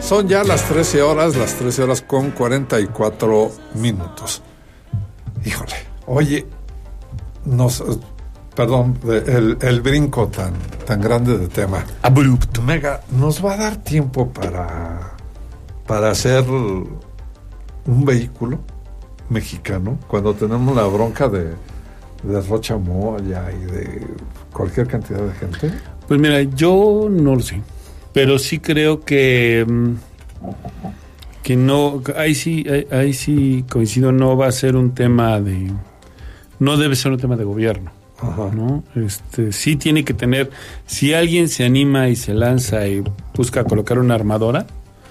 Son ya las 13 horas con 44 minutos. Híjole, oye, perdón, el brinco tan grande de tema. Abrupto. Mega, ¿nos va a dar tiempo para hacer un vehículo mexicano cuando tenemos la bronca de Rocha Moya y de cualquier cantidad de gente? Pues mira, yo no lo sé, pero sí creo que no, ahí sí coincido, no va a ser un tema no debe ser un tema de gobierno. Ajá. ¿No? Sí tiene que tener, si alguien se anima y se lanza y busca colocar una armadora,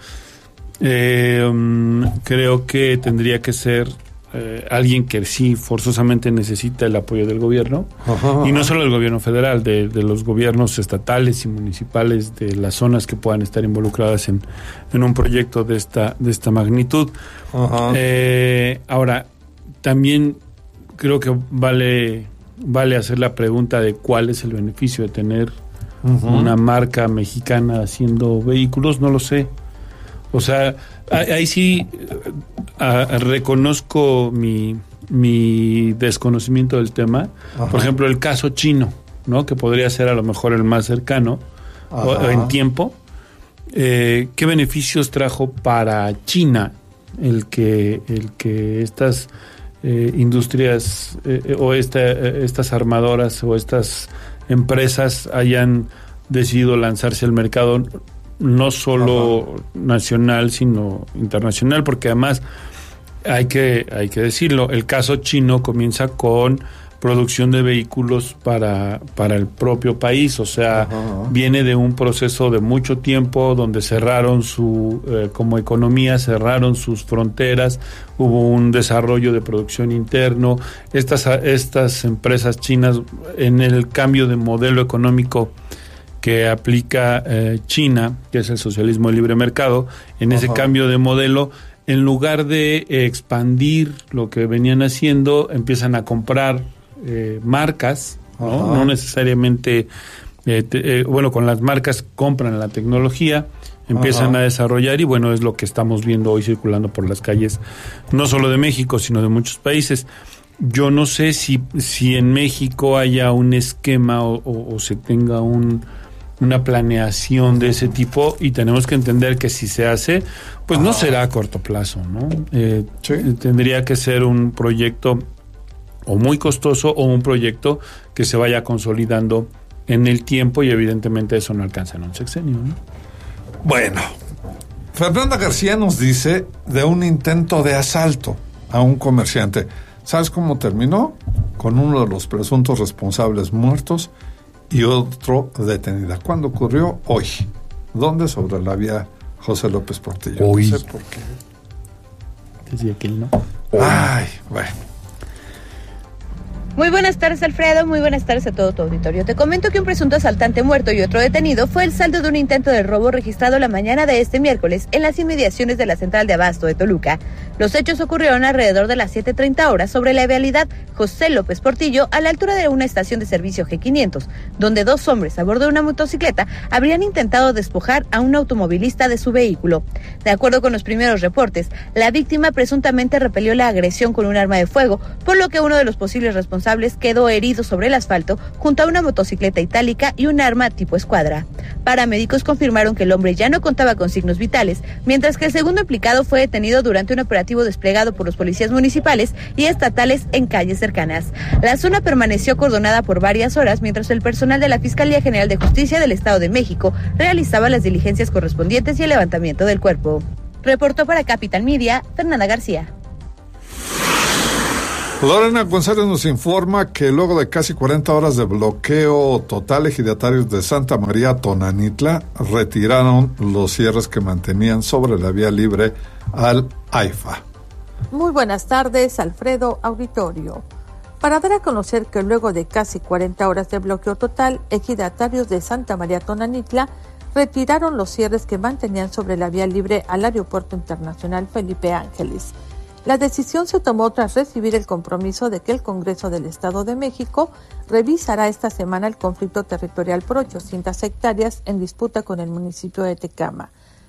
creo que tendría que ser alguien que sí forzosamente necesita el apoyo del gobierno. Ajá. Y no solo del gobierno federal, de los gobiernos estatales y municipales de las zonas que puedan estar involucradas en un proyecto de esta magnitud. Ajá. Ahora, también creo que vale hacer la pregunta de cuál es el beneficio de tener una marca mexicana haciendo vehículos. No lo sé. O sea, ahí sí reconozco mi desconocimiento del tema. Ajá. Por ejemplo, el caso chino, ¿no? Que podría ser a lo mejor el más cercano en tiempo. ¿Qué beneficios trajo para China el que estas industrias o estas armadoras o estas empresas hayan decidido lanzarse al mercado no solo nacional sino internacional? Porque además hay que decirlo, el caso chino comienza con producción de vehículos para el propio país, o sea, viene de un proceso de mucho tiempo donde cerraron como economía, cerraron sus fronteras, hubo un desarrollo de producción interno. Estas empresas chinas, en el cambio de modelo económico que aplica China, que es el socialismo de libre mercado, en ese cambio de modelo, en lugar de expandir lo que venían haciendo, empiezan a comprar marcas, ¿no? No necesariamente, con las marcas compran la tecnología, empiezan a desarrollar y bueno, es lo que estamos viendo hoy circulando por las calles, no solo de México, sino de muchos países. Yo no sé si en México haya un esquema o se tenga una planeación de ese tipo, y tenemos que entender que si se hace, pues no será a corto plazo, ¿no? Sí. Tendría que ser un proyecto o muy costoso o un proyecto que se vaya consolidando en el tiempo, y evidentemente eso no alcanza en un sexenio, ¿no? Bueno, Fernanda García nos dice de un intento de asalto a un comerciante. ¿Sabes cómo terminó? Con uno de los presuntos responsables muertos y otro detenida. ¿Cuándo ocurrió? Hoy. ¿Dónde? Sobre la vía José López Portillo. Hoy. No sé por qué. Decía que él no. Hoy. Ay, bueno. Muy buenas tardes, Alfredo. Muy buenas tardes a todo tu auditorio. Te comento que un presunto asaltante muerto y otro detenido fue el saldo de un intento de robo registrado la mañana de este miércoles en las inmediaciones de la central de abasto de Toluca. Los hechos ocurrieron alrededor de las 7:30 horas sobre la vialidad José López Portillo, a la altura de una estación de servicio G500, donde dos hombres a bordo de una motocicleta habrían intentado despojar a un automovilista de su vehículo. De acuerdo con los primeros reportes, la víctima presuntamente repelió la agresión con un arma de fuego, por lo que uno de los posibles responsables quedó herido sobre el asfalto junto a una motocicleta itálica y un arma tipo escuadra. Paramédicos confirmaron que el hombre ya no contaba con signos vitales, mientras que el segundo implicado fue detenido durante un operativo desplegado por los policías municipales y estatales en calles cercanas. La zona permaneció acordonada por varias horas mientras el personal de la Fiscalía General de Justicia del Estado de México realizaba las diligencias correspondientes y el levantamiento del cuerpo. Reportó para Capital Media, Fernanda García. Lorena González nos informa que luego de casi 40 horas de bloqueo total, ejidatarios de Santa María Tonanitla retiraron los cierres que mantenían sobre la vía libre al AIFA. Muy buenas tardes, Alfredo, auditorio. Para dar a conocer que luego de casi 40 horas de bloqueo total, ejidatarios de Santa María Tonanitla retiraron los cierres que mantenían sobre la vía libre al Aeropuerto Internacional Felipe Ángeles. La decisión se tomó tras recibir el compromiso de que el Congreso del Estado de México revisará esta semana el conflicto territorial por 800 hectáreas en disputa con el municipio de Tecama.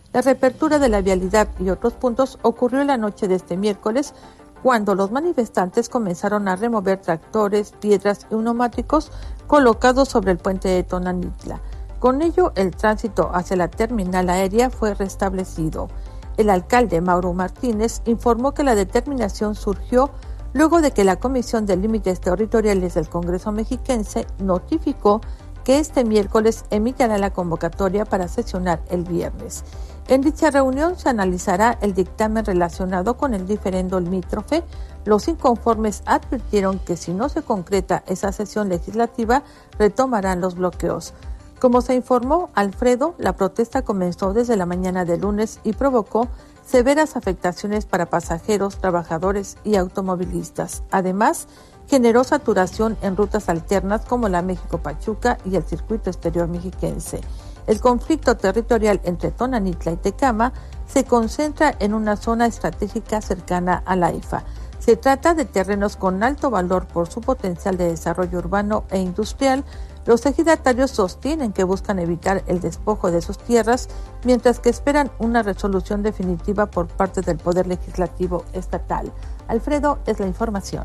La reapertura de la vialidad y otros puntos ocurrió la noche de este miércoles, cuando los manifestantes comenzaron a remover tractores, piedras y neumáticos colocados sobre el puente de Tonanitla. Con ello, el tránsito hacia la terminal aérea fue restablecido. El alcalde Mauro Martínez informó que la determinación surgió luego de que la Comisión de Límites Territoriales del Congreso mexiquense notificó que este miércoles emitirá la convocatoria para sesionar el viernes. En dicha reunión se analizará el dictamen relacionado con el diferendo limítrofe. Los inconformes advirtieron que si no se concreta esa sesión legislativa, retomarán los bloqueos. Como se informó, Alfredo, la protesta comenzó desde la mañana de lunes y provocó severas afectaciones para pasajeros, trabajadores y automovilistas. Además, generó saturación en rutas alternas como la México-Pachuca y el circuito exterior mexiquense. El conflicto territorial entre Tonanitla y Tecama se concentra en una zona estratégica cercana a la IFA. Se trata de terrenos con alto valor por su potencial de desarrollo urbano e industrial. Los ejidatarios sostienen que buscan evitar el despojo de sus tierras, mientras que esperan una resolución definitiva por parte del Poder Legislativo Estatal. Alfredo, es la información.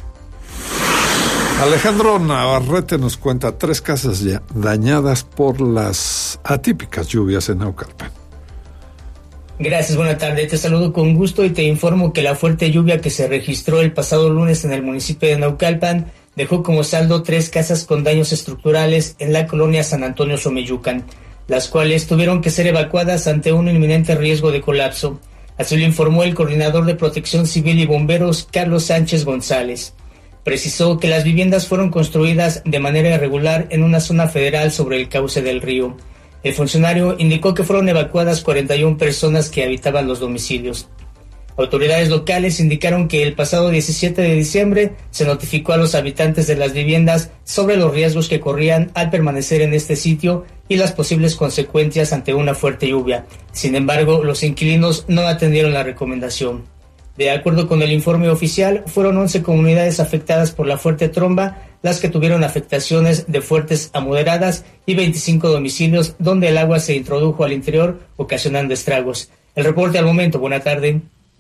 Alejandro Navarrete nos cuenta 3 casas ya dañadas por las atípicas lluvias en Naucalpan. Gracias, buena tarde. Te saludo con gusto y te informo que la fuerte lluvia que se registró el pasado lunes en el municipio de Naucalpan dejó como saldo 3 casas con daños estructurales en la colonia San Antonio Xomeyucan, las cuales tuvieron que ser evacuadas ante un inminente riesgo de colapso. Así lo informó el coordinador de Protección Civil y Bomberos, Carlos Sánchez González. Precisó que las viviendas fueron construidas de manera irregular en una zona federal sobre el cauce del río. El funcionario indicó que fueron evacuadas 41 personas que habitaban los domicilios. Autoridades locales indicaron que el pasado 17 de diciembre se notificó a los habitantes de las viviendas sobre los riesgos que corrían al permanecer en este sitio y las posibles consecuencias ante una fuerte lluvia. Sin embargo, los inquilinos no atendieron la recomendación. De acuerdo con el informe oficial, fueron 11 comunidades afectadas por la fuerte tromba, las que tuvieron afectaciones de fuertes a moderadas, y 25 domicilios donde el agua se introdujo al interior, ocasionando estragos. El reporte al momento. Buena tarde.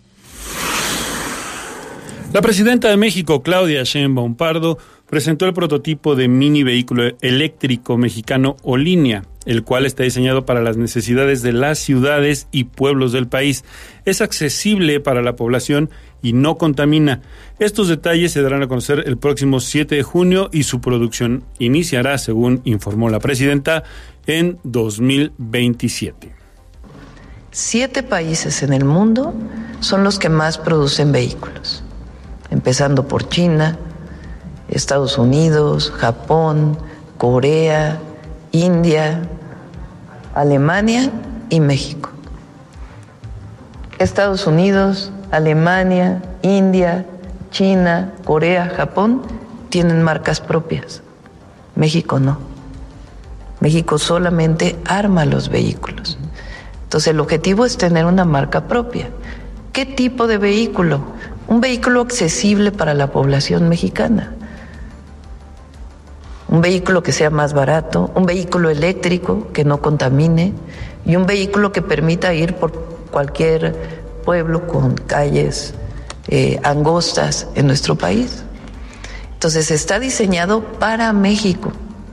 La presidenta de México, Claudia Sheinbaum Pardo, presentó el prototipo de mini vehículo eléctrico mexicano Olinea, el cual está diseñado para las necesidades de las ciudades y pueblos del país. Es accesible para la población y no contamina. Estos detalles se darán a conocer el próximo 7 de junio y su producción iniciará, según informó la presidenta, en 2027. 7 países en el mundo son los que más producen vehículos, empezando por China, Estados Unidos, Japón, Corea, India, Alemania y México. Estados Unidos, Alemania, India, China, Corea, Japón tienen marcas propias. México no. México solamente arma los vehículos. Entonces el objetivo es tener una marca propia. ¿Qué tipo de vehículo? Un vehículo accesible para la población mexicana. Un vehículo que sea más barato, un vehículo eléctrico que no contamine y un vehículo que permita ir por cualquier pueblo con calles angostas en nuestro país. Entonces está diseñado para México.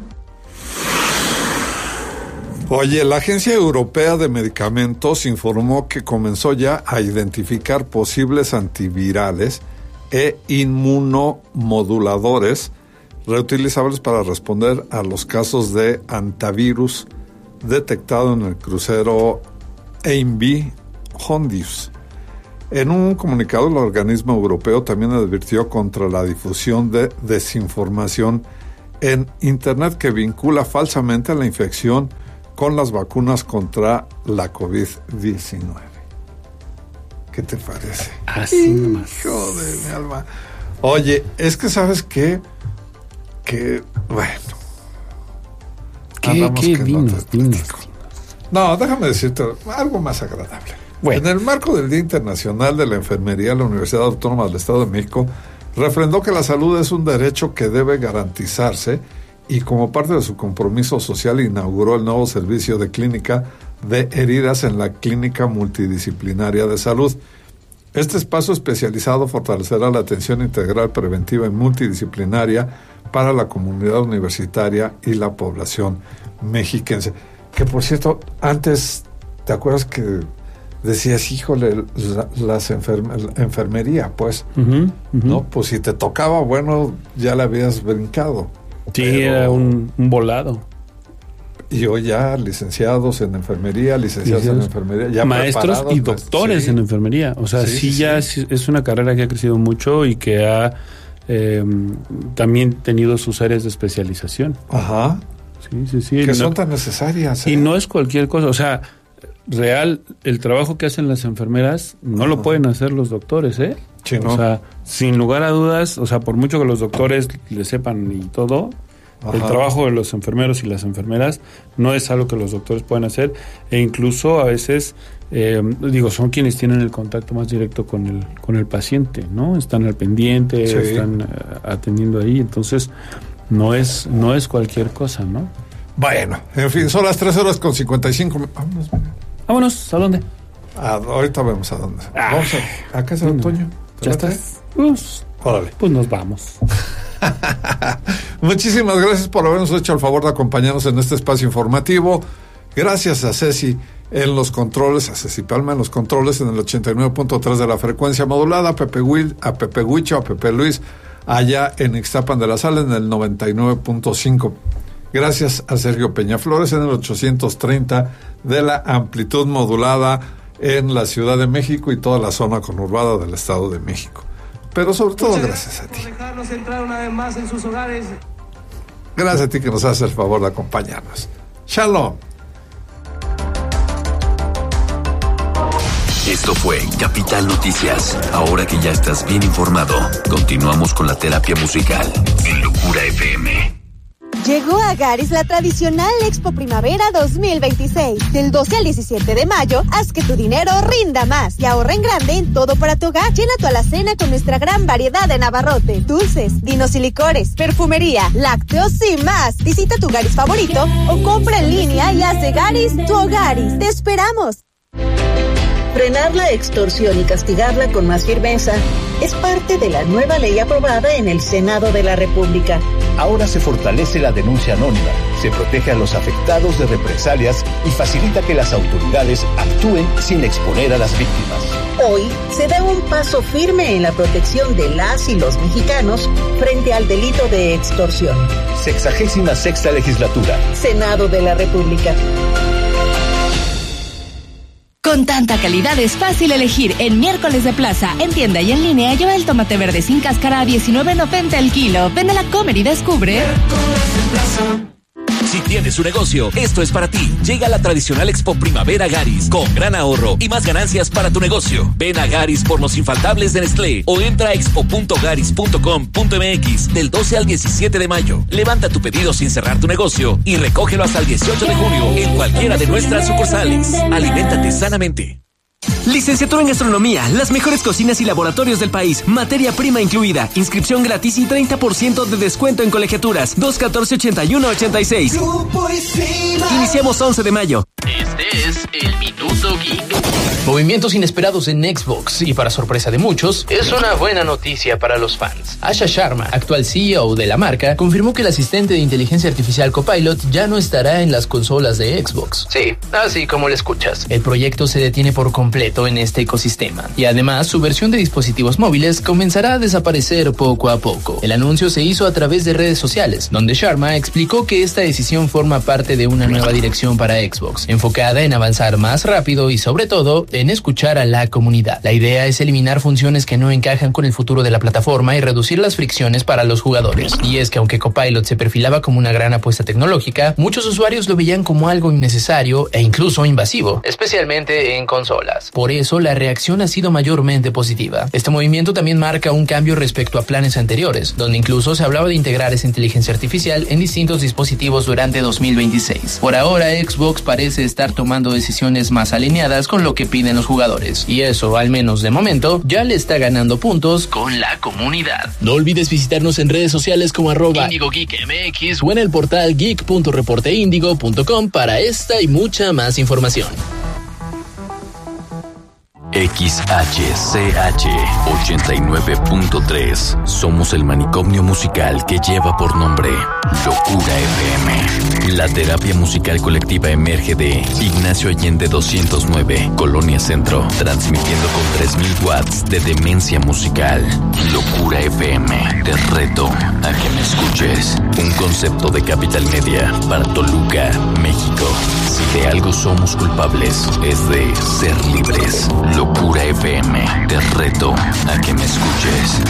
Oye, la Agencia Europea de Medicamentos informó que comenzó ya a identificar posibles antivirales e inmunomoduladores reutilizables para responder a los casos de antivirus detectado en el crucero MV Hondius. En un comunicado, el organismo europeo también advirtió contra la difusión de desinformación en Internet que vincula falsamente la infección con las vacunas contra la COVID-19. ¿Qué te parece? Así nomás. Hijo de mi alma. Oye, es que ¿sabes qué? Que, bueno. ¿Qué dinos? No, déjame decirte algo más agradable. Bueno. En el marco del Día Internacional de la Enfermería, la Universidad Autónoma del Estado de México refrendó que la salud es un derecho que debe garantizarse y como parte de su compromiso social inauguró el nuevo servicio de clínica de heridas en la Clínica Multidisciplinaria de Salud. Este espacio especializado fortalecerá la atención integral, preventiva y multidisciplinaria para la comunidad universitaria y la población mexiquense. Que, por cierto, antes, ¿te acuerdas que decías, híjole, enfermería, pues? ¿No? Pues si te tocaba, bueno, ya la habías brincado. Sí, era un volado. Y hoy ya licenciados en enfermería, ya maestros y doctores en enfermería. O sea, es una carrera que ha crecido mucho y que ha también tenido sus áreas de especialización. Ajá. Sí. Que son tan necesarias. Y no es cualquier cosa. O sea, real, el trabajo que hacen las enfermeras no lo pueden hacer los doctores, ¿eh? Sí, ¿no? O sea, sin lugar a dudas, o sea, por mucho que los doctores le sepan y todo, el trabajo de los enfermeros y las enfermeras no es algo que los doctores puedan hacer, e incluso a veces, son quienes tienen el contacto más directo con el paciente, ¿no? Están al pendiente, están atendiendo ahí, entonces no es cualquier cosa, ¿no? Bueno, en fin, son las 3:55. Vámonos, ¿a dónde? Ahorita vemos a dónde. Vamos a casa de Antonio. ¿Ya estás? Pues nos vamos. Muchísimas gracias por habernos hecho el favor de acompañarnos en este espacio informativo. Gracias a Ceci en los controles, a Ceci Palma en los controles en el 89.3 de la frecuencia modulada, a Pepe Huicho, a Pepe Luis allá en Ixtapan de la Sal en el 99.5. Gracias a Sergio Peñaflores en el 830 de la amplitud modulada en la Ciudad de México y toda la zona conurbada del Estado de México. Pero sobre todo gracias a ti. Dejarnos entrar una vez más en sus hogares. Gracias a ti que nos haces el favor de acompañarnos. Shalom. Esto fue Capital Noticias. Ahora que ya estás bien informado, continuamos con la terapia musical en Locura FM. Llegó a Garis la tradicional Expo Primavera 2026. Del 12 al 17 de mayo, haz que tu dinero rinda más y ahorra en grande en todo para tu hogar. Llena tu alacena con nuestra gran variedad de abarrotes, dulces, vinos y licores, perfumería, lácteos y más. Visita tu Garis favorito o compra en línea y haz de Garis tu Hogaris. ¡Te esperamos! Frenar la extorsión y castigarla con más firmeza es parte de la nueva ley aprobada en el Senado de la República. Ahora se fortalece la denuncia anónima, se protege a los afectados de represalias y facilita que las autoridades actúen sin exponer a las víctimas. Hoy se da un paso firme en la protección de las y los mexicanos frente al delito de extorsión. 66ª Legislatura. Senado de la República. Con tanta calidad es fácil elegir en Miércoles de Plaza. En tienda y en línea lleva el tomate verde sin cáscara a $19.90 el kilo. Ven a la Comer y descubre. Miércoles de Plaza. Si tienes un negocio, esto es para ti. Llega la tradicional Expo Primavera Garis, con gran ahorro y más ganancias para tu negocio. Ven a Garis por los infaltables de Nestlé o entra a expo.garis.com.mx del 12 al 17 de mayo. Levanta tu pedido sin cerrar tu negocio y recógelo hasta el 18 de junio en cualquiera de nuestras sucursales. Aliméntate sanamente. Licenciatura en Gastronomía, las mejores cocinas y laboratorios del país, materia prima incluida, inscripción gratis y 30% de descuento en colegiaturas. 214-8186. Iniciamos 11 de mayo. Este es el Minuto Geek. Movimientos inesperados en Xbox y para sorpresa de muchos, es una buena noticia para los fans. Asha Sharma, actual CEO de la marca, confirmó que el asistente de inteligencia artificial Copilot ya no estará en las consolas de Xbox. Sí, así como lo escuchas. El proyecto se detiene por completo en este ecosistema y además su versión de dispositivos móviles comenzará a desaparecer poco a poco. El anuncio se hizo a través de redes sociales, donde Sharma explicó que esta decisión forma parte de una nueva dirección para Xbox, enfocada en avanzar más rápido y sobre todo en escuchar a la comunidad. La idea es eliminar funciones que no encajan con el futuro de la plataforma y reducir las fricciones para los jugadores. Y es que aunque Copilot se perfilaba como una gran apuesta tecnológica, muchos usuarios lo veían como algo innecesario e incluso invasivo, especialmente en consolas. Por eso la reacción ha sido mayormente positiva. Este movimiento también marca un cambio respecto a planes anteriores, donde incluso se hablaba de integrar esa inteligencia artificial en distintos dispositivos durante 2026. Por ahora, Xbox parece estar tomando decisiones más alineadas con lo que pide olviden los jugadores. Y eso, al menos de momento, ya le está ganando puntos con la comunidad. No olvides visitarnos en redes sociales como @IndigoGeekMX o en el portal geek.reporteindigo.com para esta y mucha más información. XHCH 89.3. Somos el manicomio musical que lleva por nombre Locura FM. La terapia musical colectiva emerge de Ignacio Allende 209, Colonia Centro, transmitiendo con 3000 watts de demencia musical. Locura FM, te reto a que me escuches. Un concepto de Capital Media para Toluca, México. Si de algo somos culpables, es de ser libres. Locura FM, te reto a que me escuches.